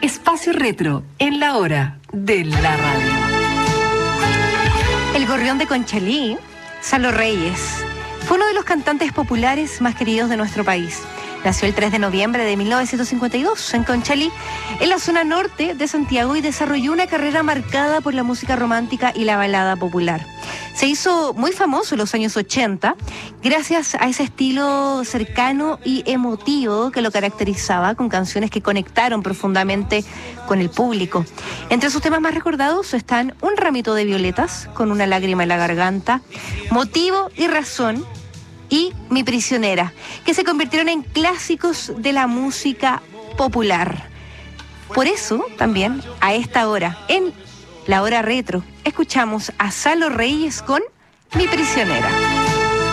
Espacio Retro en la hora de la radio. El gorrión de Conchalí, Salo Reyes, fue uno de los cantantes populares más queridos de nuestro país. Nació el 3 de noviembre de 1952 en Conchalí, en la zona norte de Santiago, y desarrolló una carrera marcada por la música romántica y la balada popular. Se hizo muy famoso en los años 80 gracias a ese estilo cercano y emotivo que lo caracterizaba, con canciones que conectaron profundamente con el público. Entre sus temas más recordados están Un ramito de violetas, Con una lágrima en la garganta, Motivo y razón y Mi prisionera, que se convirtieron en clásicos de la música popular. Por eso, también, a esta hora, en la hora retro, escuchamos a Salo Reyes con Mi prisionera.